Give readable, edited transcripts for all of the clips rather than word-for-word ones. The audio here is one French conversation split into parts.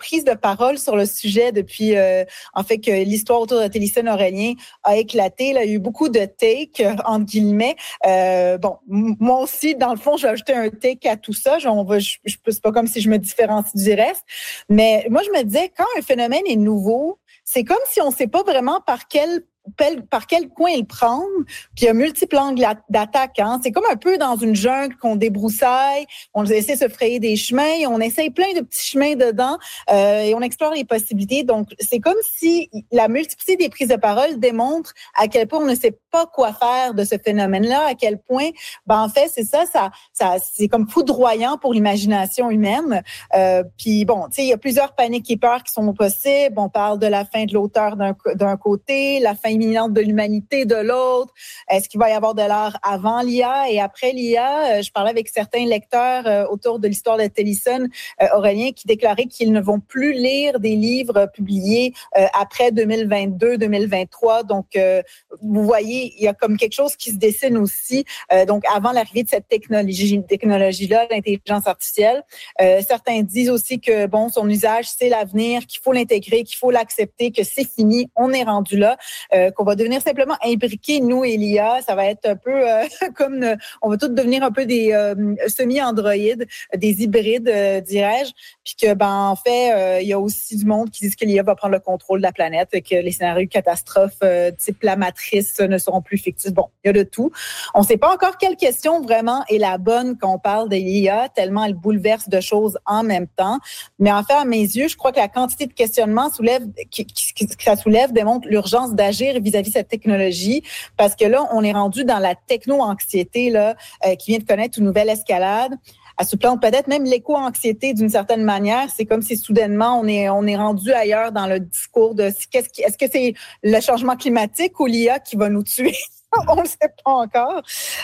prise de parole sur le sujet depuis, en fait, que l'histoire autour de Télésphone Aurélien a éclaté. Là, il y a eu beaucoup de takes, entre guillemets. Moi aussi, dans le fond, je vais ajouter un take à tout ça. C'est pas comme si je me différencie du reste. Mais moi, je me disais, quand un phénomène est nouveau, c'est comme si on ne sait pas vraiment par quel coin le prendre, puis il y a multiples angles d'attaque. Hein. C'est comme un peu dans une jungle qu'on débroussaille, on essaie de se frayer des chemins, on essaye plein de petits chemins dedans et on explore les possibilités. Donc, c'est comme si la multiplicité des prises de parole démontre à quel point on ne sait pas quoi faire de ce phénomène-là, à quel point, en fait, c'est ça c'est comme foudroyant pour l'imagination humaine. Puis bon, tu sais, il y a plusieurs paniques et peurs qui sont possibles. On parle de la fin de l'auteur d'un côté, la fin imminente de l'humanité de l'autre. Est-ce qu'il va y avoir de l'art avant l'IA et après l'IA? Je parlais avec certains lecteurs autour de l'histoire de Télésphone Aurélien qui déclaraient qu'ils ne vont plus lire des livres publiés après 2022-2023. Donc, vous voyez, il y a comme quelque chose qui se dessine aussi. Donc, avant l'arrivée de cette technologie-là, l'intelligence artificielle. Certains disent aussi que, son usage, c'est l'avenir, qu'il faut l'intégrer, qu'il faut l'accepter, que c'est fini, on est rendu là. Qu'on va devenir simplement imbriqués, nous et l'IA. Ça va être un peu comme... on va tous devenir un peu des semi-androïdes, des hybrides, dirais-je. Puis que, en fait, il y a aussi du monde qui disent que l'IA va prendre le contrôle de la planète et que les scénarios catastrophes type la matrice ne seront plus fictifs. Bon, il y a de tout. On ne sait pas encore quelle question vraiment est la bonne quand on parle de l'IA, tellement elle bouleverse de choses en même temps. Mais en fait, à mes yeux, je crois que la quantité de questionnements que ça soulève démontre l'urgence d'agir vis-à-vis de cette technologie, parce que là, on est rendu dans la techno-anxiété là, qui vient de connaître une nouvelle escalade. Elle supplante peut-être même l'éco-anxiété d'une certaine manière. C'est comme si soudainement, on est rendu ailleurs dans le discours de est-ce que c'est le changement climatique ou l'IA qui va nous tuer? On ne le sait pas encore.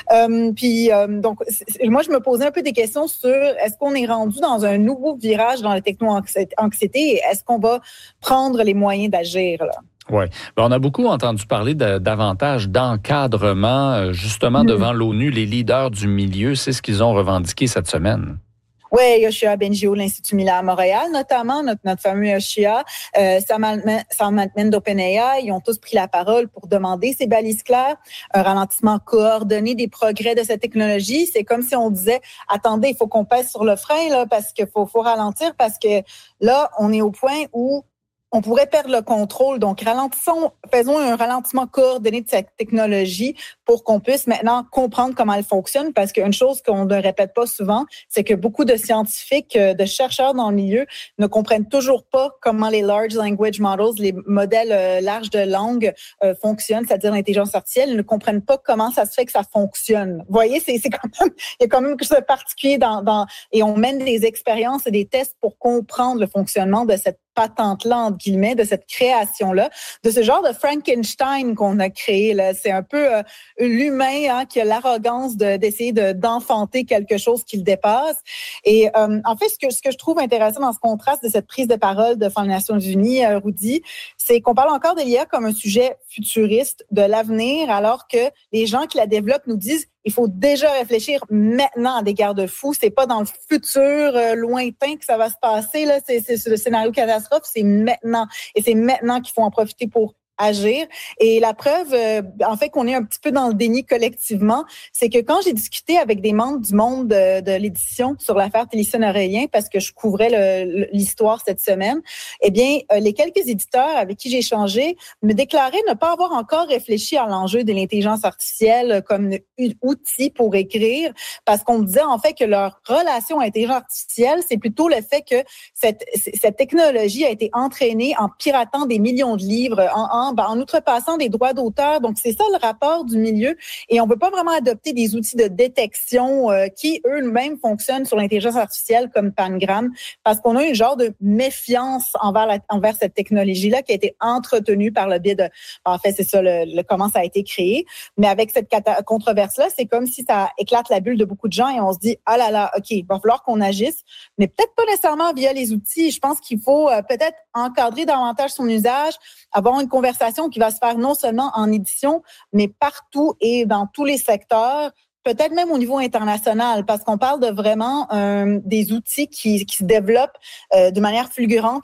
Donc, moi, je me posais un peu des questions sur est-ce qu'on est rendu dans un nouveau virage dans la techno-anxiété et est-ce qu'on va prendre les moyens d'agir là? Oui. On a beaucoup entendu parler davantage d'encadrement, justement, devant l'ONU. Les leaders du milieu, c'est ce qu'ils ont revendiqué cette semaine. Oui, Yoshia Bengio, l'Institut Miller à Montréal, notamment notre fameux Yoshia, Sam Altman d'OpenAI, ils ont tous pris la parole pour demander ces balises claires, un ralentissement coordonné des progrès de cette technologie. C'est comme si on disait, attendez, il faut qu'on pèse sur le frein là, parce qu'il faut ralentir, parce que là, on est au point où on pourrait perdre le contrôle. Donc, faisons un ralentissement coordonné de cette technologie pour qu'on puisse maintenant comprendre comment elle fonctionne. Parce qu'une chose qu'on ne répète pas souvent, c'est que beaucoup de scientifiques, de chercheurs dans le milieu ne comprennent toujours pas comment les large language models, les modèles larges de langue fonctionnent, c'est-à-dire l'intelligence artificielle. Ils ne comprennent pas comment ça se fait que ça fonctionne. Vous voyez, c'est quand même, il y a quand même quelque chose de particulier et on mène des expériences et des tests pour comprendre le fonctionnement de cette patente-là, entre guillemets, de cette création-là, de ce genre de Frankenstein qu'on a créé. Là. C'est un peu l'humain qui a l'arrogance d'essayer d'enfanter quelque chose qui le dépasse. Et en fait, ce que je trouve intéressant dans ce contraste de cette prise de parole de les Nations Unies, Rudy, c'est qu'on parle encore de l'IA comme un sujet futuriste de l'avenir, alors que les gens qui la développent nous disent il faut déjà réfléchir maintenant à des garde-fous. C'est pas dans le futur lointain que ça va se passer. Là. C'est le scénario catastrophe, c'est maintenant. Et c'est maintenant qu'il faut en profiter pour agir. Et la preuve, en fait, qu'on est un petit peu dans le déni collectivement, c'est que quand j'ai discuté avec des membres du monde de l'édition sur l'affaire Télésphone Aurélien, parce que je couvrais l'histoire cette semaine, eh bien, les quelques éditeurs avec qui j'ai échangé me déclaraient ne pas avoir encore réfléchi à l'enjeu de l'intelligence artificielle comme outil pour écrire, parce qu'on me disait en fait que leur relation à l'intelligence artificielle, c'est plutôt le fait que cette technologie a été entraînée en piratant des millions de livres, en outrepassant des droits d'auteur. Donc, c'est ça le rapport du milieu. Et on ne veut pas vraiment adopter des outils de détection qui, eux-mêmes, fonctionnent sur l'intelligence artificielle comme Pangram, parce qu'on a un genre de méfiance envers cette technologie-là qui a été entretenue par le biais de... En fait, c'est ça, comment ça a été créé. Mais avec cette controverse-là, c'est comme si ça éclate la bulle de beaucoup de gens et on se dit, ah là là, OK, il va falloir qu'on agisse, mais peut-être pas nécessairement via les outils. Je pense qu'il faut peut-être encadrer davantage son usage, avoir une conversation qui va se faire non seulement en édition, mais partout et dans tous les secteurs, peut-être même au niveau international, parce qu'on parle de vraiment des outils qui se développent de manière fulgurante